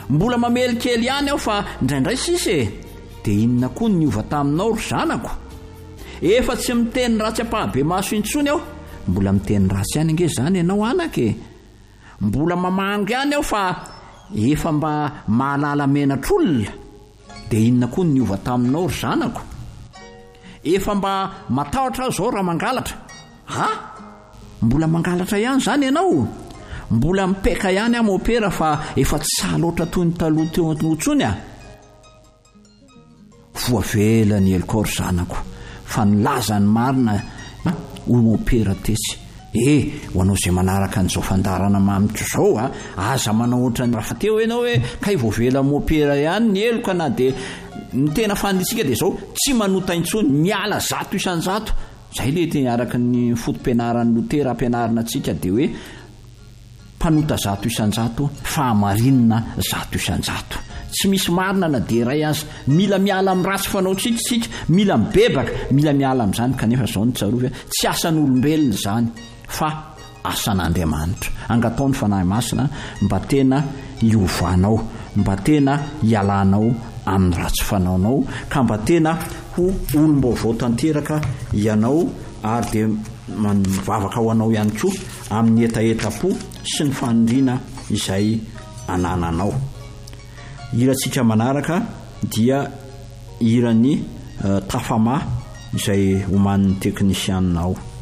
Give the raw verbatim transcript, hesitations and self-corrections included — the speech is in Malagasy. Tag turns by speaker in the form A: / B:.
A: mbola mamelikely ihany aho fa indraindray sisy e dia inona koa ny niova taminao ry zanako efa tsy miteny ratsy ampahabe maso intsony aho mbola miteny ratsy ihany ange zany ianao anake mbola mamango ihany aho fa efa mba mahalala menatr'olona dia inona koa ny niova taminao ry zanako efa mba matahotra zao raha mangalatra ha mbola mangalatra ihany zany ianao mbola mipeka ihany amin'ny opera fa efa tsy saloatra toy ny taloha teo ntsony a voavelany elokao ry zanako fa nilaza ny marina ho opera tesy eh ho anao izay manaraka an'izao fandarana mamitro zao a aza manao ohatrany raha teo ianao hoe kay voavela amin'ny opera ihany ny eloka na dia ny tena fanitsika dia zao tsy manota intsony miala zato isanjato zay le te araka ny fotom-pianaran'ny lotera ampianarina antsika dia hoe mpanota zato isanjato fahamarinina zato isanjato tsy misy marina na dia ray azy mila miala amin'ny ratsy fanao tsitsitsika mila mibebaka mila miala amin'izany kanefa zao ny tsarovy tsy asan'olombelona zany fa asan'Andriamanitra angataony fanahy masina mba tena hiovanao mba tena hialanao amin'ny ratsy fanaonao ka mba tena ho olom-baovao tanteraka ianao ary dia mivavaka ho anao ihany koa amin'ny etaeta-po sy ny fanindriana izay anananao. Hirantsika manaraka dia hiran'ny uh, tafama izay homanin'ny teknisianao.